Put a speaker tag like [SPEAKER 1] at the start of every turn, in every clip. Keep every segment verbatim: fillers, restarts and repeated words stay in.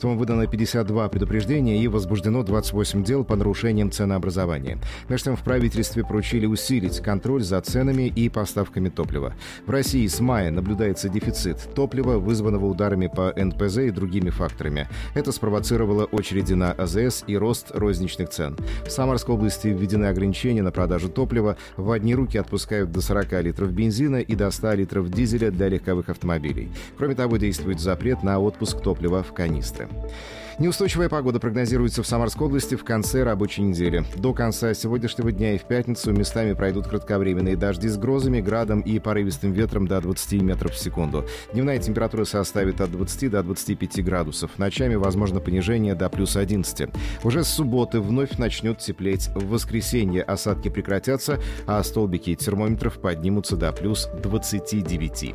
[SPEAKER 1] Выдано пятьдесят два предупреждения и возбуждено двадцать восемь дел по нарушениям ценообразования. Между тем, в правительстве поручили усилить контроль за ценами и поставками топлива. В России с мая наблюдается дефицит топлива, вызванного ударами по эн пэ зэ и другими факторами. Это спровоцировало очереди на а зэ эс и рост розничных цен. В Самарской области введены ограничения на продажу топлива. В одни руки отпускают до сорок литров бензина и до ста литров дизеля для легковых автомобилей. Кроме того, действует запрет на отпуск топлива в канистры. Неустойчивая погода прогнозируется в Самарской области в конце рабочей недели. До конца сегодняшнего дня и в пятницу местами пройдут кратковременные дожди с грозами, градом и порывистым ветром до двадцати метров в секунду. Дневная температура составит от двадцати до двадцати пяти градусов. Ночами возможно понижение до плюс одиннадцати. Уже с субботы вновь начнет теплеть. В воскресенье осадки прекратятся, а столбики термометров поднимутся до плюс двадцати девяти.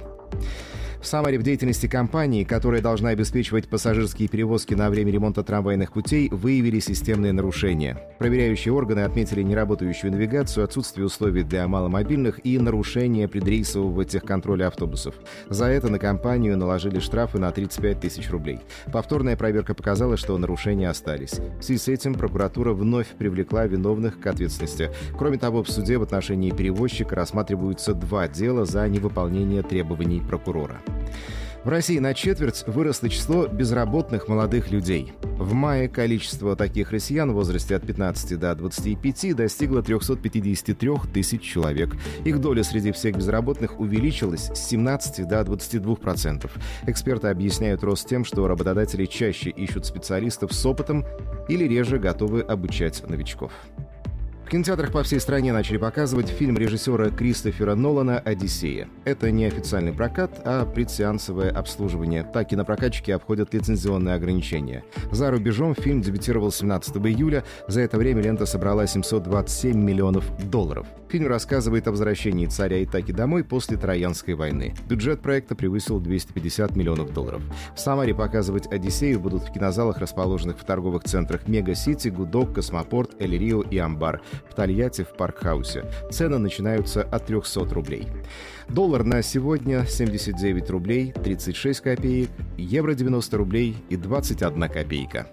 [SPEAKER 1] В Самаре в деятельности компании, которая должна обеспечивать пассажирские перевозки на время ремонта трамвайных путей, выявили системные нарушения. Проверяющие органы отметили неработающую навигацию, отсутствие условий для маломобильных и нарушение предрейсового техконтроля автобусов. За это на компанию наложили штрафы на тридцать пять тысяч рублей. Повторная проверка показала, что нарушения остались. В связи с этим прокуратура вновь привлекла виновных к ответственности. Кроме того, в суде в отношении перевозчика рассматриваются два дела за невыполнение требований прокурора. В России на четверть выросло число безработных молодых людей. В мае количество таких россиян в возрасте от пятнадцати до двадцати пяти достигло трехсот пятидесяти трёх тысяч человек. Их доля среди всех безработных увеличилась с семнадцати до двадцати двух процентов. Эксперты объясняют рост тем, что работодатели чаще ищут специалистов с опытом или реже готовы обучать новичков. В кинотеатрах по всей стране начали показывать фильм режиссера Кристофера Нолана «Одиссея». Это не официальный прокат, а предсеансовое обслуживание. Так кинопрокатчики обходят лицензионные ограничения. За рубежом фильм дебютировал семнадцатого июля. За это время лента собрала семьсот двадцать семь миллионов долларов. Фильм рассказывает о возвращении царя Итаки домой после Троянской войны. Бюджет проекта превысил двести пятьдесят миллионов долларов. В Самаре показывать «Одиссею» будут в кинозалах, расположенных в торговых центрах «Мега-Сити», «Гудок», «Космопорт», «Эль Рио» и «Амбар». В Тольятти в Паркхаусе. Цены начинаются от трехсот рублей. Доллар на сегодня семьдесят девять рублей тридцать шесть копеек, евро девяносто рублей и двадцать одна копейка.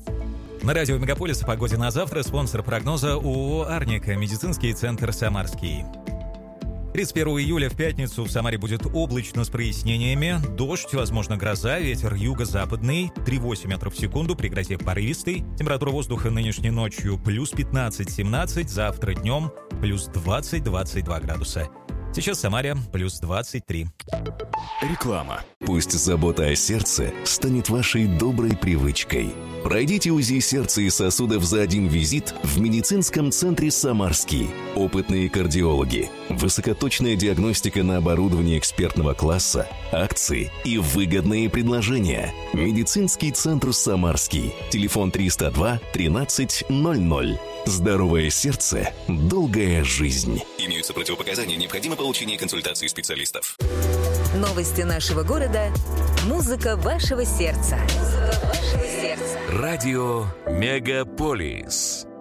[SPEAKER 2] На радио «Мегаполис» о погоде на завтра спонсор прогноза ООО «Арника», медицинский центр «Самарский». тридцать первого июля в пятницу в Самаре будет облачно с прояснениями. Дождь, возможно, гроза, ветер юго-западный, три целых восемь метров в секунду, при грозе порывистый. Температура воздуха нынешней ночью плюс пятнадцать-семнадцать, завтра днем плюс двадцать-двадцать два градуса. Сейчас в Самаре плюс двадцать три.
[SPEAKER 3] Реклама. Пусть забота о сердце станет вашей доброй привычкой. Пройдите УЗИ сердца и сосудов за один визит в медицинском центре «Самарский». Опытные кардиологи, высокоточная диагностика на оборудовании экспертного класса, акции и выгодные предложения. Медицинский центр «Самарский». Телефон триста два тринадцать ноль ноль. Здоровое сердце, долгая жизнь. Имеются противопоказания, необходимо получение консультации специалистов.
[SPEAKER 4] Новости нашего города. Музыка вашего сердца. Музыка вашего сердца.
[SPEAKER 3] Радио «Мегаполис».